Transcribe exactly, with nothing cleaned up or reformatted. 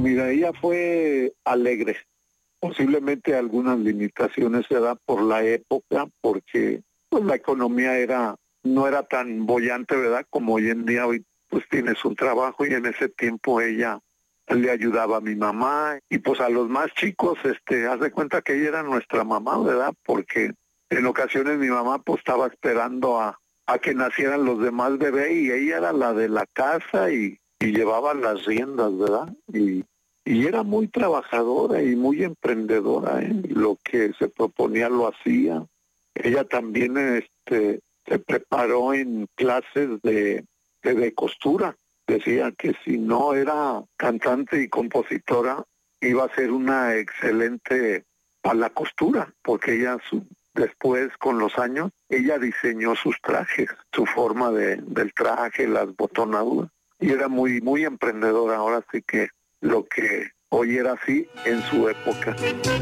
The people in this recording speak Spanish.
Mira, ella fue alegre. Posiblemente algunas limitaciones se da por la época, porque pues la economía era no era tan bollante, ¿verdad? Como hoy en día. Hoy pues tienes un trabajo, y en ese tiempo ella le ayudaba a mi mamá, y pues a los más chicos, este, haz de cuenta que ella era nuestra mamá, ¿verdad? Porque en ocasiones mi mamá pues estaba esperando a, a que nacieran los demás bebés, y ella era la de la casa y, y llevaba las riendas, ¿verdad? Y Y era muy trabajadora y muy emprendedora, ¿eh? Lo que se proponía lo hacía. Ella también este, se preparó en clases de, de, de costura. Decía que si no era cantante y compositora, iba a ser una excelente a la costura, porque ella su, después, con los años, ella diseñó sus trajes, su forma de, del traje, las botonaduras. Y era muy, muy emprendedora. Ahora sí que lo que hoy era así en su época.